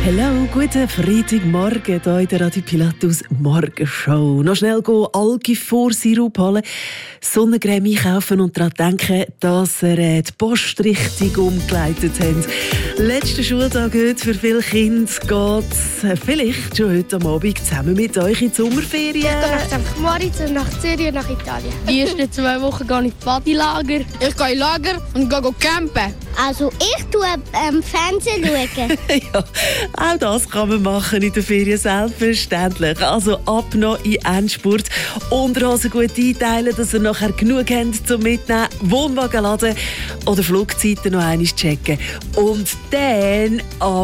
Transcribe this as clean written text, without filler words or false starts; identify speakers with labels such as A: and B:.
A: Hallo, guten Freitagmorgen hier in der Radio Pilatus Morgenshow. Noch schnell gehen, Algifor-Sirup holen, Sonnencreme einkaufen und daran denken, dass ihr die Post richtig umgeleitet habt. Letzter Schultag heute für viele Kinder geht vielleicht schon heute am Abend zusammen mit euch in die Sommerferien.
B: Ich gehe nach St. Moritz und nach Zürich und nach Italien.
C: Die ersten 2 Wochen gehe ich ins Bodylager.
D: Ich gehe in Lager und gehe campen.
B: Also ich schaue Fernsehen.
A: Ja, auch das kann man machen in der Ferien, selbstverständlich. Also ab noch in Endspurt. Unterhosen gut einteilen, dass ihr nachher genug habt zum Mitnehmen. Wohnwagen laden oder Flugzeiten noch einmal checken. Und dann ab